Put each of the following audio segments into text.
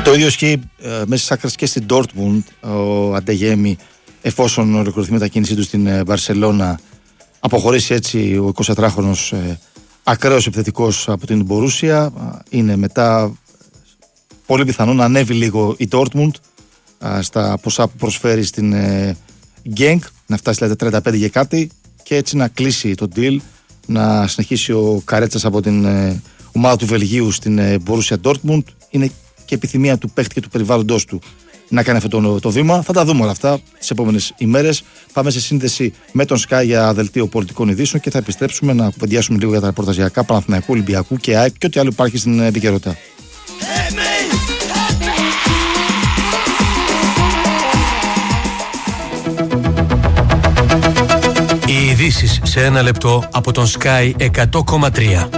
Το ίδιο ισχύει μέσα στις άκρες και στην Dortmund. Ο Αντεγέμι, εφόσον ολοκληρωθεί μετακίνησή του στην Μπαρσελόνα, αποχωρήσει έτσι ο 24χρονος ακραίος επιθετικός από την Μπορούσια. Είναι μετά πολύ πιθανό να ανέβει λίγο η Dortmund στα ποσά που προσφέρει στην Genk, να φτάσει δηλαδή 35 και κάτι, και έτσι να κλείσει το deal, να συνεχίσει ο Καρέτσας από την ομάδα του Βελγίου στην Borussia Dortmund. Είναι και επιθυμία του παίχτη και του περιβάλλοντος του να κάνει αυτό το βήμα. Θα τα δούμε όλα αυτά τις επόμενες ημέρες. Πάμε σε σύνδεση με τον Sky για δελτίο πολιτικών ειδήσεων και θα επιστρέψουμε να κουβεντιάσουμε λίγο για τα ρεπορταζιακά Παναθηναϊκού, Ολυμπιακού και ΑΕΚ και ό,τι άλλο υπάρχει στην επικαιρότητα. Οι ειδήσεις σε ένα λεπτό από τον Sky 100,3.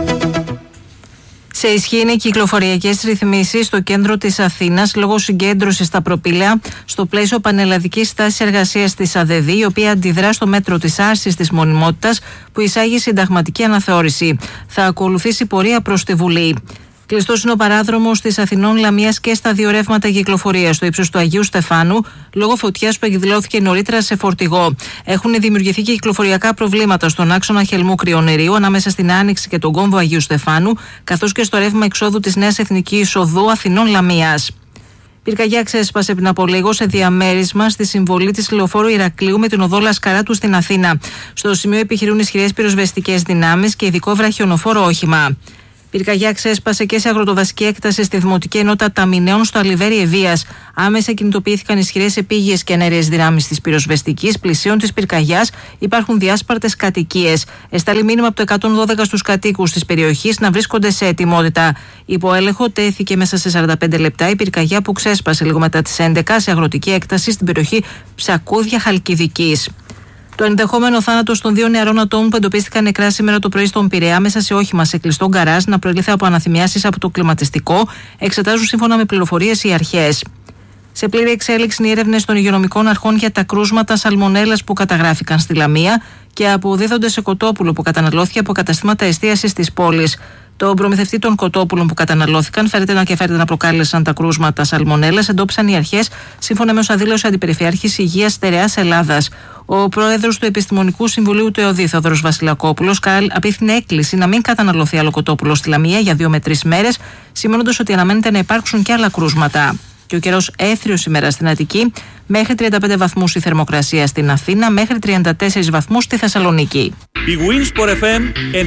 Σε ισχύ είναι οι κυκλοφοριακές ρυθμίσεις στο κέντρο της Αθήνας λόγω συγκέντρωσης στα προπήλαια στο πλαίσιο πανελλαδικής τάσης εργασίας της ΑΔΕΔ, η οποία αντιδρά στο μέτρο της άρσης της μονιμότητας που εισάγει συνταγματική αναθεώρηση. Θα ακολουθήσει πορεία προς τη Βουλή. Κλειστός είναι ο παράδρομος της Αθηνών Λαμίας και στα δύο ρεύματα κυκλοφορίας στο ύψος του Αγίου Στεφάνου, λόγω φωτιάς που εκδηλώθηκε νωρίτερα σε φορτηγό. Έχουν δημιουργηθεί και κυκλοφοριακά προβλήματα στον άξονα Χελμού Κρυονερίου ανάμεσα στην Άνοιξη και τον κόμβο Αγίου Στεφάνου, καθώς και στο ρεύμα εξόδου της Νέας Εθνικής Οδού Αθηνών Λαμίας. Πυρκαγιά ξέσπασε πριν από λίγο σε διαμέρισμα στη συμβολή της λεωφόρου Ηρακλείου με την οδό Λασκαράτου στην Αθήνα. Στο σημείο επιχειρούν ισχυρές πυροσβεστικές δυνάμεις και ειδικό βραχιονοφόρο όχημα. Πυρκαγιά ξέσπασε και σε αγροτοδασική έκταση στη Δημοτική Ενότητα Ταμιναίων στο Αλιβέρι Ευβίας. Άμεσα κινητοποιήθηκαν ισχυρές επίγειες και ενέργειες δυνάμεις της πυροσβεστικής. Πλησίων της πυρκαγιάς υπάρχουν διάσπαρτες κατοικίες. Εστάλει μήνυμα από το 112 στους κατοίκους της περιοχής να βρίσκονται σε ετοιμότητα. Υπό έλεγχο τέθηκε μέσα σε 45 λεπτά η πυρκαγιά που ξέσπασε λίγο μετά τις 11 σε αγροτική έκταση στην περιοχή Ψακούδια Χαλκιδικής. Το ενδεχόμενο θάνατο των δύο νεαρών ατόμων που εντοπίστηκαν νεκρά σήμερα το πρωί στον Πειραιά μέσα σε όχημα σε κλειστό γκαράζ να προήλθε από αναθυμιάσεις από το κλιματιστικό, εξετάζουν σύμφωνα με πληροφορίες οι αρχές. Σε πλήρη εξέλιξη είναι οι έρευνες των υγειονομικών αρχών για τα κρούσματα σαλμονέλας που καταγράφηκαν στη Λαμία και αποδίδονται σε κοτόπουλο που καταναλώθηκε από καταστήματα εστίασης της πόλης. Το προμηθευτή των κοτόπουλων που καταναλώθηκαν φέρεται να προκάλεσαν τα κρούσματα σαλμονέλας, εντόπισαν οι αρχές, σύμφωνα με όσα δήλωσε ο Αντιπεριφερειάρχης Υγείας Στερεάς Ελλάδας. Ο πρόεδρος του Επιστημονικού Συμβουλίου του ΕΟΔΗ, Θόδωρος Βασιλακόπουλος, απίθυνε έκκληση να μην καταναλωθεί άλλο κοτόπουλο στη Λαμία για 2 με 3 μέρες, σημαίνοντας ότι αναμένεται να υπάρξουν και άλλα κρούσματα. Και ο καιρός έθριος σήμερα στην Αττική, μέχρι 35 βαθμούς η θερμοκρασία στην Αθήνα, μέχρι 34 βαθμούς στη Θεσσαλονίκη. Η Winsport FM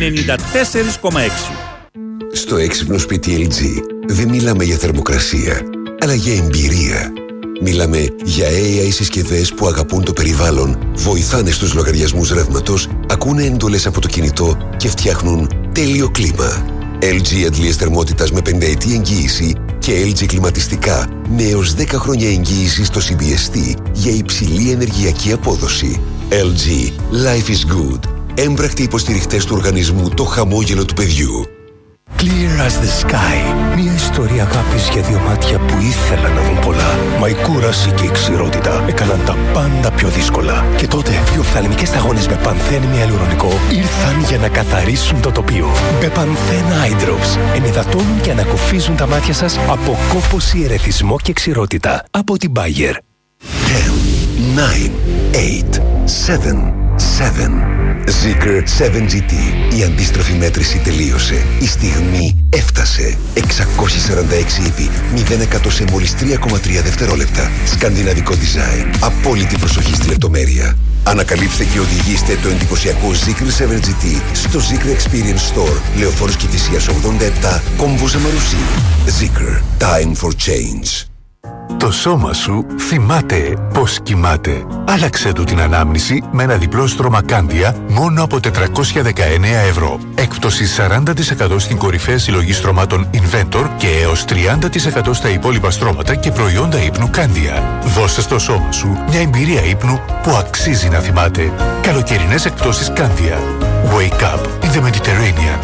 94,6. Στο έξυπνο σπίτι LG δεν μιλάμε για θερμοκρασία, αλλά για εμπειρία. Μιλάμε για AI συσκευές που αγαπούν το περιβάλλον, βοηθάνε στους λογαριασμούς ρεύματος, ακούνε εντολές από το κινητό και φτιάχνουν τέλειο κλίμα. LG αντλίες θερμότητας με 50ετή εγγύηση και LG κλιματιστικά με έως 10 χρόνια εγγύηση στο CBST για υψηλή ενεργειακή απόδοση. LG. Life is good. Έμπρακτοι υποστηριχτές του οργανισμού Το Χαμόγελο του Παιδιού. Clear as the sky. Μια ιστορία αγάπης για δύο μάτια που ήθελαν να δουν πολλά. Μα η κούραση και η ξηρότητα έκαναν τα πάντα πιο δύσκολα. Και τότε οι οφθαλμικές σταγόνες με πανθένη ιαλουρονικό ήρθαν για να καθαρίσουν το τοπίο. Με πανθένα eye drops ενυδατώνουν και ανακουφίζουν τα μάτια σας από κόπωση, ερεθισμό και ξηρότητα. Από την Bayer. 10, 9, 8, 7, 7. Zikr 7GT. Η αντίστροφη μέτρηση τελείωσε. Η στιγμή έφτασε. 646 ύπη, 0% σε μόλις 3,3 δευτερόλεπτα. Σκανδιναβικό design. Απόλυτη προσοχή στη λεπτομέρεια. Ανακαλύψτε και οδηγήστε το εντυπωσιακό Zikr 7GT στο Zikr Experience Store, Λεωφόρος Κηφισίας 87, Κόμβος Αμαρουσί. Zikr. Time for change. Το σώμα σου θυμάται πώς κοιμάται. Άλλαξε του την ανάμνηση με ένα διπλό στρώμα Κάνδια μόνο από 419 ευρώ. Έκπτωση 40% στην κορυφαία συλλογή στρωμάτων Inventor και έως 30% στα υπόλοιπα στρώματα και προϊόντα ύπνου Κάνδια. Δώσε στο σώμα σου μια εμπειρία ύπνου που αξίζει να θυμάται. Καλοκαιρινές εκπτώσεις Κάνδια. Wake up in the Mediterranean.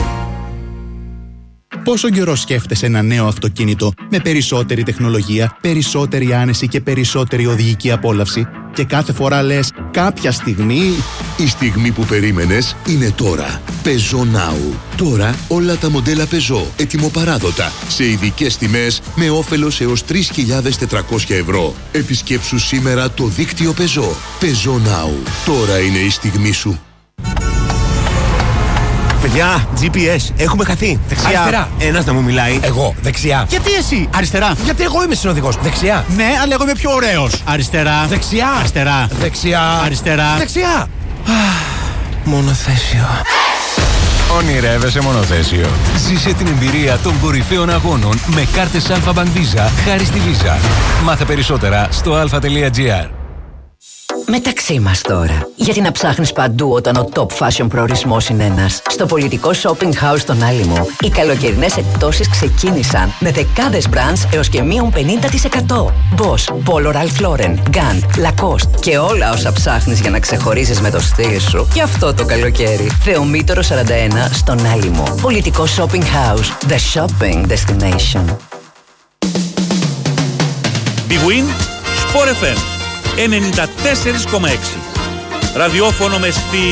Πόσο καιρό σκέφτεσαι ένα νέο αυτοκίνητο με περισσότερη τεχνολογία, περισσότερη άνεση και περισσότερη οδηγική απόλαυση και κάθε φορά λες κάποια στιγμή Η στιγμή που περίμενες είναι τώρα. Peugeot Now. Τώρα όλα τα μοντέλα Peugeot ετοιμοπαράδοτα σε ειδικές τιμές με όφελος έως 3.400 ευρώ. Επισκέψου σήμερα το δίκτυο Peugeot. Peugeot Now. Τώρα είναι η στιγμή σου. Παιδιά, GPS, έχουμε χαθεί. Δεξιά. Αριστερά. Ένας να μου μιλάει. Εγώ, δεξιά. Γιατί εσύ, αριστερά. Γιατί εγώ είμαι συνοδηγός. Δεξιά. Ναι, αλλά εγώ είμαι πιο ωραίος. Αριστερά. Δεξιά. Αριστερά. Δεξιά. Αριστερά. Δεξιά. Μονοθέσιο. Ονειρεύεσαι μονοθέσιο. Ζήσε την εμπειρία των κορυφαίων αγώνων με κάρτες Alpha Bank Visa χάρη στη Visa. Μάθε περισσότερα στο alpha.gr. Μεταξύ μας τώρα. Γιατί να ψάχνεις παντού όταν ο top fashion προορισμός είναι ένας. Στο πολιτικό shopping house στον Άλυμο, οι καλοκαιρινές εκπτώσεις ξεκίνησαν με δεκάδες brands έως και μείον 50%. Boss, Polo Ralph Lauren, Gant, Lacoste και όλα όσα ψάχνεις για να ξεχωρίζεις με το στυλ σου. Και αυτό το καλοκαίρι. Θεομήτωρο 41 στον Άλυμο. Πολιτικό shopping house. The shopping destination. Big Win, Sport FM 94,6. Ραδιόφωνο με